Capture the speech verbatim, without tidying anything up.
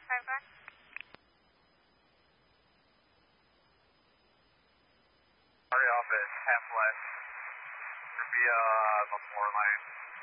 five back. Sorry off at half left. Should be uh, the floor line.